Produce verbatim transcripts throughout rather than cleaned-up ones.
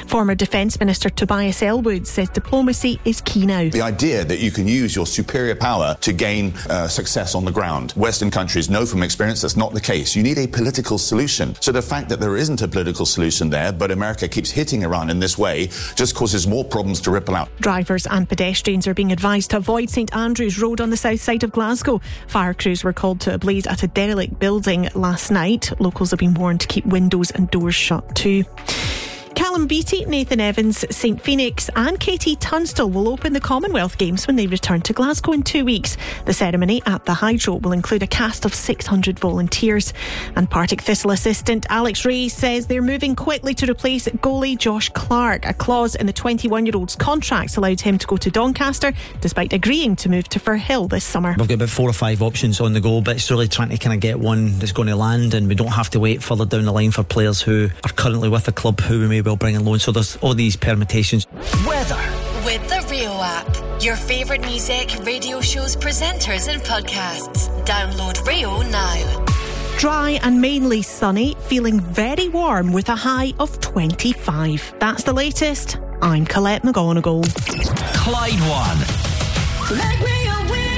Former Defence Minister Tobias Ellwood says diplomacy is key now. The idea that you can use your superior power to gain uh, success on the ground. Western countries know from experience that's not the case. You need a political solution. So the fact that there isn't a political solution there, but America keeps hitting Iran in this way, just causes more problems to ripple out. Drivers and pedestrians are being advised to avoid St Andrews Road on the south side of Glasgow. Fire crews were called to a blaze at a derelict building last night. Locals have been warned to keep windows and doors shut too. Callum Beattie, Nathan Evans, St Phoenix and Katie Tunstall will open the Commonwealth Games when they return to Glasgow in two weeks. The ceremony at the Hydro will include a cast of six hundred volunteers. And Partick Thistle assistant Alex Rae says they're moving quickly to replace goalie Josh Clark. A clause in the twenty-one-year-old's contract allowed him to go to Doncaster despite agreeing to move to Firhill this summer. We've got about four or five options on the go, but it's really trying to kind of get one that's going to land, and we don't have to wait further down the line for players who are currently with a club who we may well bring in loan. So there's all these permutations. Weather with the Rio app. Your favourite music, radio shows, presenters and podcasts. Download Rio now. Dry and mainly sunny, feeling very warm with a high of twenty-five. That's the latest. I'm Colette McGonigal. Clyde One. Let me a winner.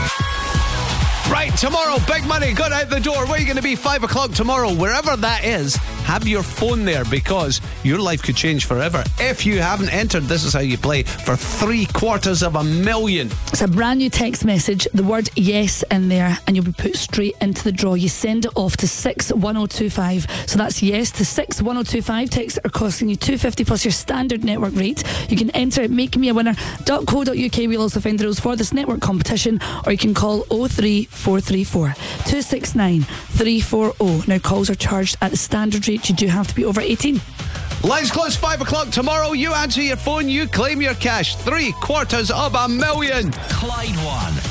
Right, tomorrow, big money, got out the door. Where are you going to be? Five o'clock tomorrow, wherever that is. Have your phone there, because your life could change forever. If you haven't entered, this is how you play for three quarters of a million. It's a brand new text message, the word yes in there, and you'll be put straight into the draw. You send it off to six one oh two five. So that's yes to six one oh two five. Texts are costing you two dollars fifty plus your standard network rate. You can enter it, make me a winner dot co dot uk. We'll also find the rules for this network competition, or you can call oh three four three four two six nine three four oh. Now, calls are charged at the standard rate. You do have to be over eighteen. Lines close five o'clock tomorrow. You answer your phone, you claim your cash. Three quarters of a million. Clyde One.